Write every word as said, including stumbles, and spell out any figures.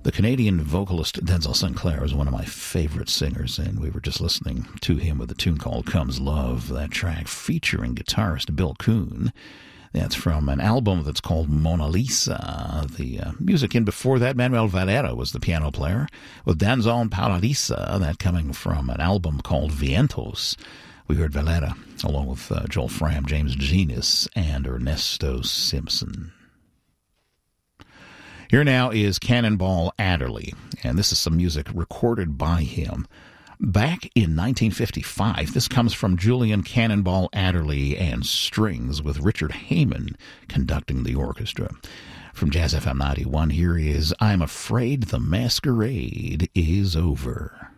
The Canadian vocalist Denzel Sinclair is one of my favorite singers, and we were just listening to him with a tune called Comes Love, that track featuring guitarist Bill Kuhn. That's from an album that's called Mona Lisa. The uh, music in before that, Manuel Valera was the piano player, with Danzón Paradiso, that coming from an album called Vientos. We heard Valera, along with uh, Joel Fram, James Genius, and Ernesto Simpson. Here now is Cannonball Adderley, and this is some music recorded by him back in nineteen fifty-five. This comes from Julian Cannonball Adderley and Strings, with Richard Heyman conducting the orchestra. From Jazz F M ninety-one, here is I'm Afraid the Masquerade is Over.